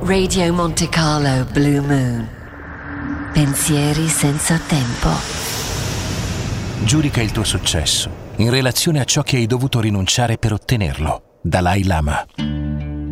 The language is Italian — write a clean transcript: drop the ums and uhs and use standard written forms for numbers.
Radio Monte Carlo Blue Moon. Pensieri senza tempo. Giudica il tuo successo in relazione a ciò che hai dovuto rinunciare per ottenerlo. Dalai Lama.